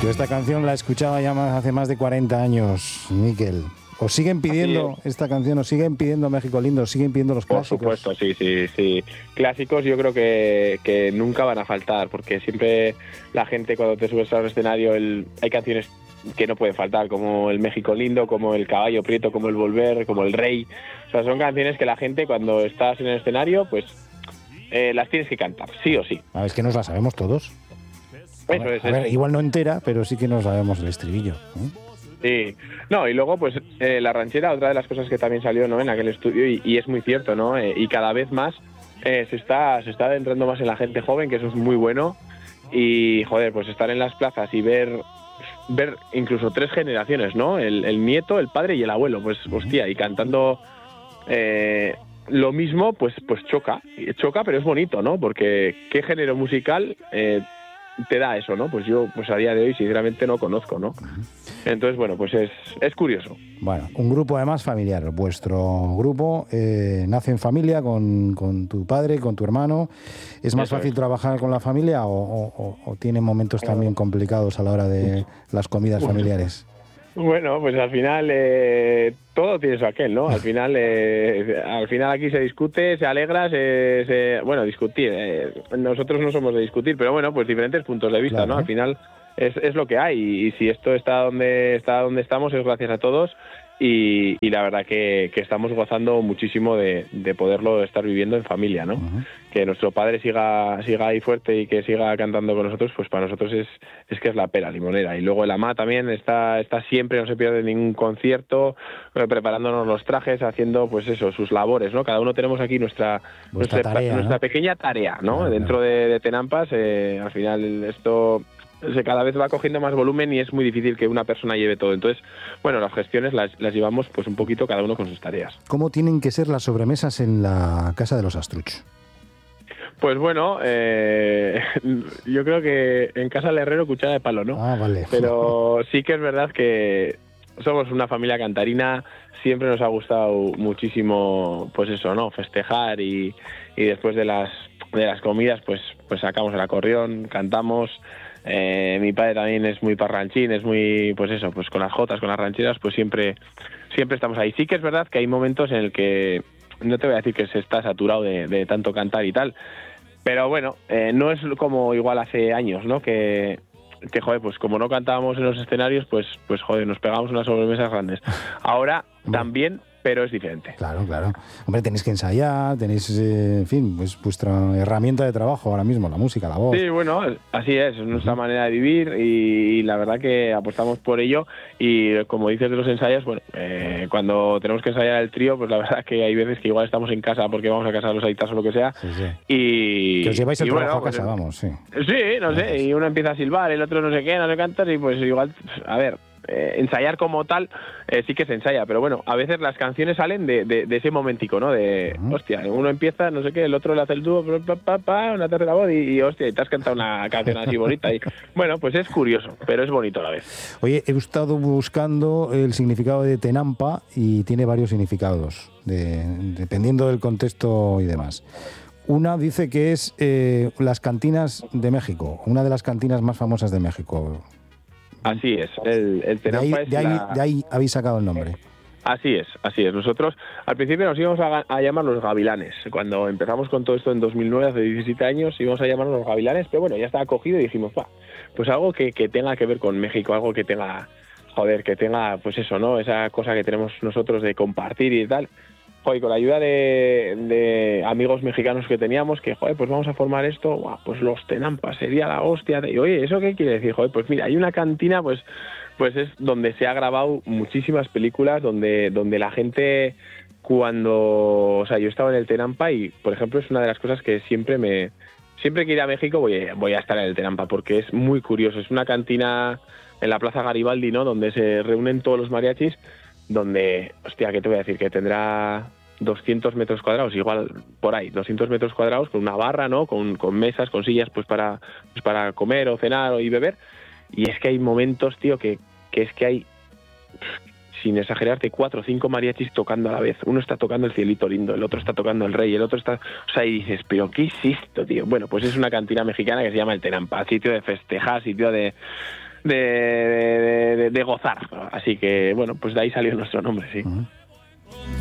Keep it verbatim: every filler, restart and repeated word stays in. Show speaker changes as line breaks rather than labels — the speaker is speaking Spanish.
Yo esta canción la escuchaba ya más, hace más de cuarenta años, Miquel. ¿Os siguen pidiendo esta canción? ¿Os siguen pidiendo México Lindo? ¿Os siguen pidiendo los clásicos?
Por supuesto, sí, sí, sí. Clásicos yo creo que, que nunca van a faltar, porque siempre la gente cuando te subes al escenario, el, hay canciones que no pueden faltar, como el México Lindo, como el Caballo Prieto, como el Volver, como el Rey. O sea, son canciones que la gente cuando estás en el escenario, pues eh, las tienes que cantar, sí o sí.
Ah, es que nos la sabemos todos. A
Eso
ver,
es,
a ver,
eso.
igual no entera, pero sí que nos sabemos el estribillo, ¿eh?
Sí, no, y luego pues eh, la ranchera, otra de las cosas que también salió, ¿no?, en aquel estudio, y, y es muy cierto, ¿no?, eh, y cada vez más eh, se está se está adentrando más en la gente joven, que eso es muy bueno, y joder, pues estar en las plazas y ver ver incluso tres generaciones, ¿no?, el, el nieto, el padre y el abuelo, pues hostia, y cantando eh, lo mismo, pues pues choca, choca, pero es bonito, ¿no?, porque qué género musical eh, te da eso, ¿no? Pues yo, pues a día de hoy, sinceramente no conozco, ¿no? Entonces, bueno, pues es, es curioso.
Bueno, un grupo además familiar. Vuestro grupo eh, nace en familia con, con tu padre, con tu hermano. ¿Es más
Eso
fácil
es.
trabajar con la familia o, o, o tiene momentos también complicados a la hora de las comidas familiares?
Bueno, pues al final eh, todo tiene su aquel, ¿no? Al final, eh, al final aquí se discute, se alegra, se, se bueno, discutir. Eh, nosotros no somos de discutir, pero bueno, pues diferentes puntos de vista,
Claro.
¿no? Al final es, es lo que hay y, y si esto está donde está donde estamos es gracias a todos y, y la verdad que, que estamos gozando muchísimo de, de poderlo estar viviendo en familia, ¿no?
Uh-huh.
Que nuestro padre siga siga ahí fuerte y que siga cantando con nosotros, pues para nosotros es es que es la pera limonera. Y luego el Amá también está está siempre, no se pierde ningún concierto, eh, preparándonos los trajes, haciendo pues eso, sus labores, ¿no? Cada uno tenemos aquí nuestra
Vuestra
nuestra,
tarea,
nuestra
¿no?
pequeña tarea, ¿no?
Claro,
Dentro
claro.
de, de Tenampas, eh, al final esto se cada vez va cogiendo más volumen y es muy difícil que una persona lleve todo. Entonces, bueno, las gestiones las, las llevamos pues un poquito cada uno con sus tareas.
¿Cómo tienen que ser las sobremesas en la casa de los Astruch?
Pues bueno, eh, yo creo que en casa del herrero cuchara de palo, ¿no?
Ah, vale.
Pero sí que es verdad que somos una familia cantarina, siempre nos ha gustado muchísimo, pues eso, ¿no? Festejar y, y después de las de las comidas, pues pues sacamos el acordeón, cantamos. Eh, mi padre también es muy parranchín, es muy, pues eso, pues con las jotas, con las rancheras, pues siempre siempre estamos ahí. Sí que es verdad que hay momentos en el que no te voy a decir que se está saturado de, de tanto cantar y tal, pero bueno, eh, no es como igual hace años, ¿no? Que, que, joder, pues como no cantábamos en los escenarios, pues, pues joder, nos pegamos unas sobremesas grandes. Ahora también, pero es diferente.
Claro, claro. Hombre, tenéis que ensayar, tenéis, eh, en fin, pues vuestra herramienta de trabajo ahora mismo, la música, la voz.
Sí, bueno, así es, es nuestra uh-huh. manera de vivir y, y la verdad que apostamos por ello y como dices de los ensayos, bueno, eh, cuando tenemos que ensayar el trío, pues la verdad que hay veces que igual estamos en casa porque vamos a casa de los aitas o lo que sea.
Sí, sí.
Y
que os lleváis el
y
trabajo
bueno,
a casa,
pues,
vamos, sí.
Sí, no sé, y uno empieza a silbar, el otro no sé qué, no sé cantar y pues igual, a ver, eh, ensayar como tal eh, sí que se ensaya, pero bueno, a veces las canciones salen de, de, de ese momentico, ¿no? De, uh-huh. hostia, uno empieza, no sé qué, el otro le hace el dúo, pa, pa, pa, una tercera voz y, y hostia, y te has cantado una canción así bonita y bueno, pues es curioso, pero es bonito a la vez.
Oye, he estado buscando el significado de Tenampa y tiene varios significados, de, dependiendo del contexto y demás. Una dice que es eh, las cantinas de México, una de las cantinas más famosas de México.
Así es, el, el Tenampa
de ahí,
es
de, ahí,
la...
de ahí habéis sacado el nombre.
Así es, así es. Nosotros al principio nos íbamos a, a llamar los Gavilanes. Cuando empezamos con todo esto en dos mil nueve, hace diecisiete años, íbamos a llamarnos los Gavilanes, pero bueno, ya estaba cogido y dijimos, va, pues algo que, que tenga que ver con México, algo que tenga, joder, que tenga, pues eso, ¿no? Esa cosa que tenemos nosotros de compartir y tal. Joder, con la ayuda de, de amigos mexicanos que teníamos, que, joder, pues vamos a formar esto, guau, pues los Tenampas, sería la hostia. Y, oye, ¿eso qué quiere decir? Joder, pues mira, hay una cantina, pues pues es donde se ha grabado muchísimas películas, donde donde la gente cuando... O sea, yo estaba en el Tenampa y, por ejemplo, es una de las cosas que siempre me... Siempre que iré a México voy a, voy a estar en el Tenampa, porque es muy curioso. Es una cantina en la Plaza Garibaldi, ¿no? Donde se reúnen todos los mariachis, donde, hostia, ¿qué te voy a decir? Que tendrá doscientos metros cuadrados, igual por ahí, doscientos metros cuadrados, con una barra, ¿no? Con, con mesas, con sillas, pues para, pues para comer o cenar o y beber. Y es que hay momentos, tío, que, que es que hay, sin exagerarte, cuatro o cinco mariachis tocando a la vez. Uno está tocando el Cielito Lindo, el otro está tocando el Rey, el otro está... O sea, y dices, ¿pero qué es esto, tío? Bueno, pues es una cantina mexicana que se llama el Tenampa, sitio de festejar, sitio de... de, de, de, de gozar. Así que, bueno, pues de ahí salió nuestro nombre, sí.
Uh-huh.